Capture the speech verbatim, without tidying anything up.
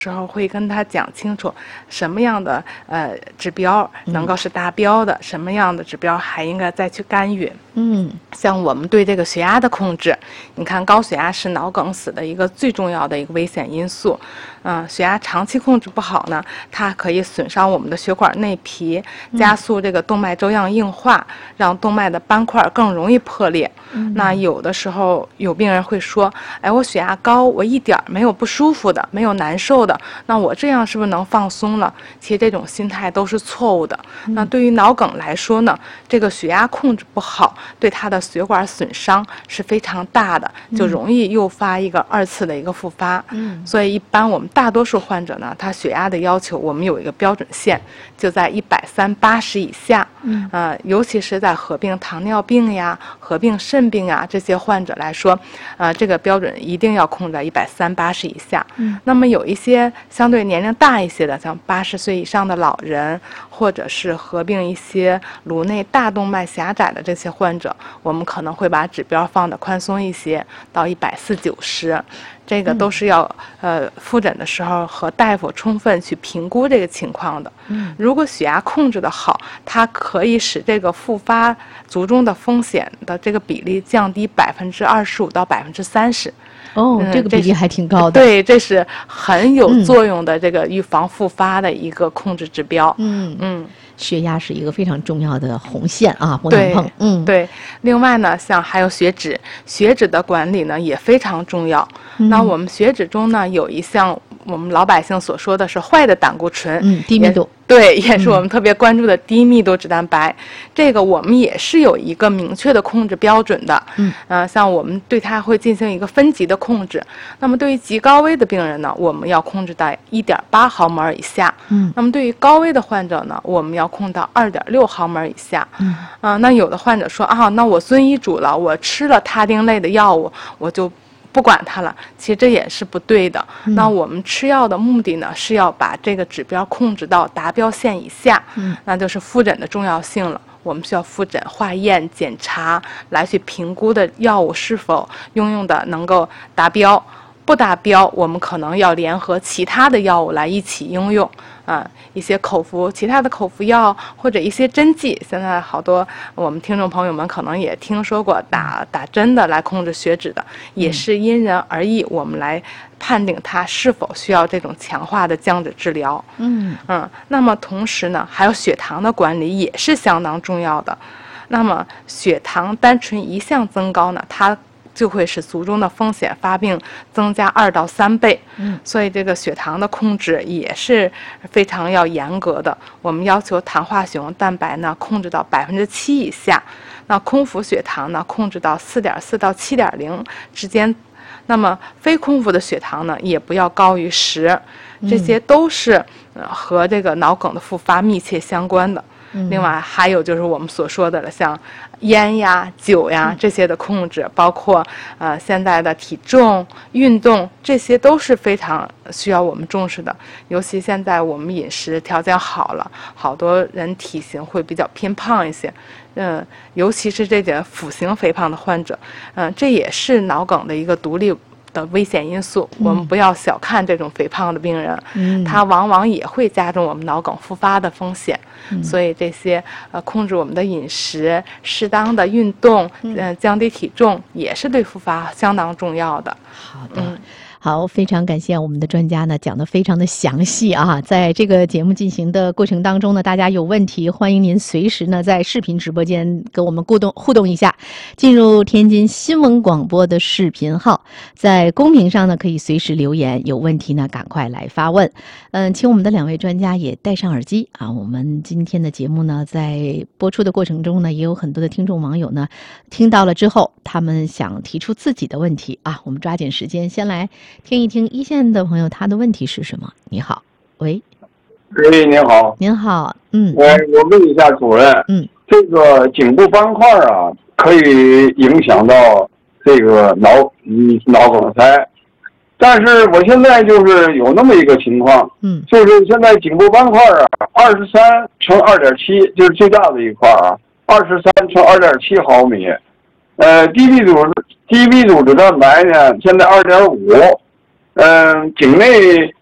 时候会跟他讲清楚什么样的呃指标能够是达标的，嗯、什么样的指标还应该再去干预。 嗯， 像我们对这个血压的控制，你看高血压是脑梗死的一个最重要的一个危险因素。嗯、呃，血压长期控制不好呢，它可以损伤我们的血管内皮，加速这个动脉粥样硬化，让动脉的斑块更容易破裂。嗯、那有的时候有病人会说，哎，我血压高，我一点没有不舒服的，没有难受的，那我这样是不是能放松了？其实这种心态都是错误的。嗯、那对于脑梗来说呢，这个血压控制不好，对它的血管损伤是非常大的，就容易诱发一个二次的一个复发。嗯，所以一般我们大多数患者呢，他血压的要求我们有一个标准线，就在一百三八十以下。嗯，呃，尤其是在合并糖尿病呀、合并肾病啊这些患者来说，呃，这个标准一定要控制在一百三八十以下。嗯，那么有一些相对年龄大一些的，像八十岁以上的老人，或者是合并一些颅内大动脉狭窄的这些患者，我们可能会把指标放得宽松一些，到一百四九十。这个都是要呃复诊的时候和大夫充分去评估这个情况的。嗯，如果血压控制的好，它可以使这个复发卒中的风险的这个比例降低百分之二十五到百分之三十。 哦、嗯，这个比例还挺高的。 对，这是很有作用的，这个预防复发的一个控制指标。嗯嗯。 血压是一个非常重要的红线啊，不能碰。嗯， 对。另外呢，像还有血脂，血脂的管理呢也非常重要。嗯、那我们血脂中呢有一项我们老百姓所说的是坏的胆固醇， 嗯，低密度。 对，也是我们特别关注的低密度脂蛋白，嗯、这个我们也是有一个明确的控制标准的。嗯，呃，像我们对它会进行一个分级的控制。那么对于极高危的病人呢，我们要控制在一点八毫摩尔以下。嗯，那么对于高危的患者呢，我们要控制到二点六毫摩尔以下。嗯，啊、呃，那有的患者说啊，那我遵医嘱了，我吃了他汀类的药物，我就不管它了，其实这也是不对的。嗯、那我们吃药的目的呢，是要把这个指标控制到达标线以下，嗯、那就是复诊的重要性了。我们需要复诊、化验、检查来去评估的药物是否应用的能够达标。不达标，我们可能要联合其他的药物来一起应用。啊，一些口服其他的口服药或者一些针剂，现在好多我们听众朋友们可能也听说过打打针的来控制血脂的，也是因人而异，我们来判定它是否需要这种强化的降脂治疗。嗯嗯，那么同时呢，还有血糖的管理也是相当重要的。那么血糖单纯一项增高呢，它就会使卒中的风险发病增加二到三倍。嗯，所以这个血糖的控制也是非常要严格的。我们要求糖化血红蛋白呢控制到百分之七以下，那空腹血糖呢控制到四点四到七点零之间。那么非空腹的血糖呢也不要高于十，这些都是呃和这个脑梗的复发密切相关的。另外还有就是我们所说的了，像烟呀、酒呀这些的控制，包括呃现在的体重、运动，这些都是非常需要我们重视的。尤其现在我们饮食条件好了，好多人体型会比较偏胖一些，嗯，尤其是这些腹型肥胖的患者，嗯，这也是脑梗的一个独立的危险因素。我们不要小看这种肥胖的病人，嗯，他往往也会加重我们脑梗复发的风险。嗯、所以这些呃控制我们的饮食、适当的运动，嗯、呃，降低体重也是对复发相当重要的。 好的。嗯，好，非常感谢我们的专家呢，讲得非常的详细啊。在这个节目进行的过程当中呢，大家有问题，欢迎您随时呢在视频直播间跟我们互动互动一下。进入天津新闻广播的视频号，在公屏上呢可以随时留言，有问题呢赶快来发问。嗯，请我们的两位专家也戴上耳机啊。我们今天的节目呢，在播出的过程中呢，也有很多的听众网友呢听到了之后，他们想提出自己的问题啊。我们抓紧时间先来听一听一线的朋友他的问题是什么。你好，喂， 喂，您好， 您好，嗯， 我我问一下主任，嗯，这个颈部斑块啊，可以影响到这个脑嗯脑梗塞，但是我现在就是有那么一个情况，嗯，就是现在颈部斑块啊，二十三乘二点七，就是最大的一块啊，二十三乘二点七毫米，呃，低密度低密度脂蛋白呢，现在二点五。嗯，颈内